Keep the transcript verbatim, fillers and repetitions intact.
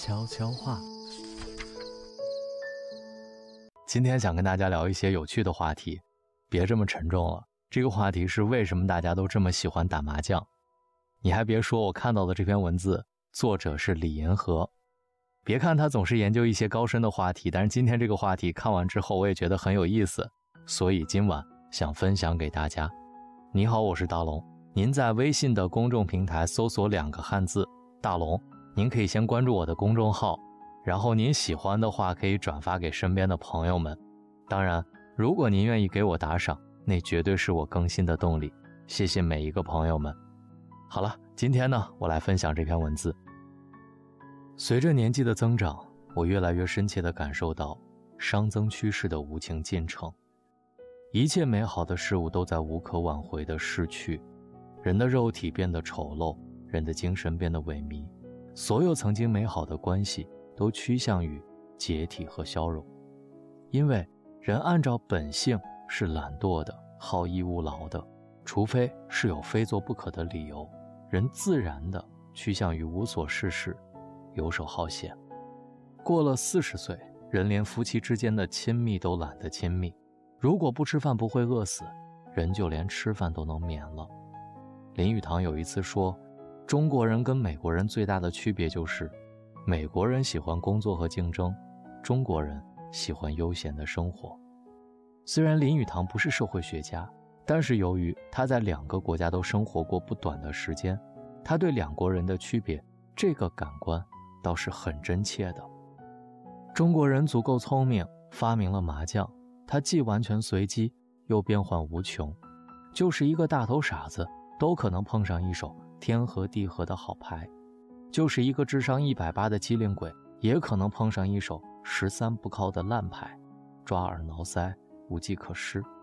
悄悄话。今天想跟大家聊一些有趣的话题，别这么沉重了。这个话题是为什么大家都这么喜欢打麻将。你还别说，我看到的这篇文字作者是李银河。别看他总是研究一些高深的话题，但是今天这个话题看完之后我也觉得很有意思，所以今晚想分享给大家。你好，我是大龙。您在微信的公众平台搜索两个汉字大龙，您可以先关注我的公众号，然后您喜欢的话可以转发给身边的朋友们。当然，如果您愿意给我打赏，那绝对是我更新的动力。谢谢每一个朋友们。好了，今天呢，我来分享这篇文字。随着年纪的增长，我越来越深切地感受到熵增趋势的无情进程。一切美好的事物都在无可挽回地逝去，人的肉体变得丑陋，人的精神变得萎靡，所有曾经美好的关系都趋向于解体和消融。因为人按照本性是懒惰的，好逸恶劳的，除非是有非做不可的理由，人自然地趋向于无所事事，游手好闲。过了四十岁，人连夫妻之间的亲密都懒得亲密，如果不吃饭不会饿死，人就连吃饭都能免了。林语堂有一次说，中国人跟美国人最大的区别就是，美国人喜欢工作和竞争，中国人喜欢悠闲的生活。虽然林语堂不是社会学家，但是由于他在两个国家都生活过不短的时间，他对两国人的区别这个感官倒是很真切的。中国人足够聪明，发明了麻将，它既完全随机，又变幻无穷，就是一个大头傻子都可能碰上一手天和地合的好牌，就是一个智商一百八的机灵鬼也可能碰上一手十三不靠的烂牌，抓耳挠腮，无计可施。